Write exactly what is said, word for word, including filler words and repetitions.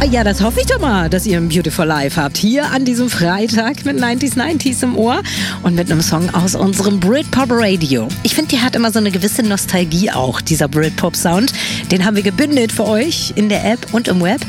Ja, das hoffe ich doch mal, dass ihr ein Beautiful Life habt. Hier an diesem Freitag mit neunziger neunzig im Ohr und mit einem Song aus unserem Britpop Radio. Ich finde, die hat immer so eine gewisse Nostalgie auch, dieser Britpop-Sound. Den haben wir gebündelt für euch in der App und im Web.